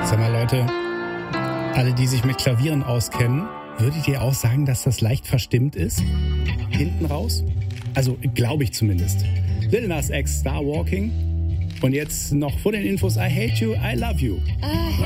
Sag mal, Leute, alle, die sich mit Klavieren auskennen, würdet ihr auch sagen, dass das leicht verstimmt ist? Hinten raus? Also, glaube ich zumindest. Lil Nas X, Star Walking. Und jetzt noch vor den Infos, I hate you, I love you. I